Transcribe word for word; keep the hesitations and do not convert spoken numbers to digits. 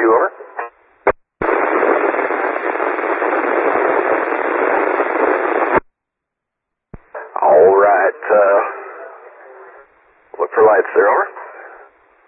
you, over. All right, uh, look for lights there, over.